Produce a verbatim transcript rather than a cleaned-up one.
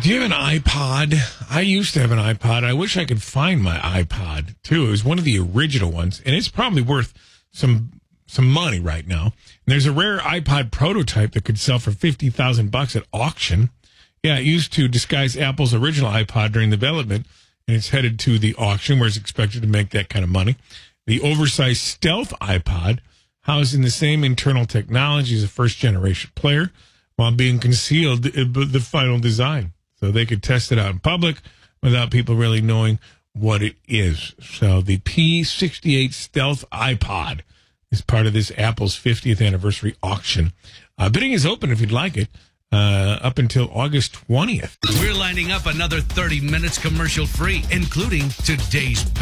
Do you have an iPod? I used to have an iPod. I wish I could find my iPod, too. It was one of the original ones, and it's probably worth some some money right now. And there's a rare iPod prototype that could sell for fifty thousand bucks at auction. Yeah, it used to disguise Apple's original iPod during development, and it's headed to the auction where it's expected to make that kind of money. The oversized stealth iPod, housing the same internal technology as a first-generation player, while being concealed the final design. So they could test it out in public without people really knowing what it is. So the P sixty-eight Stealth iPod is part of this Apple's fiftieth anniversary auction. Uh, bidding is open if you'd like it, uh, up until August twentieth. We're lining up another thirty minutes commercial free, including today's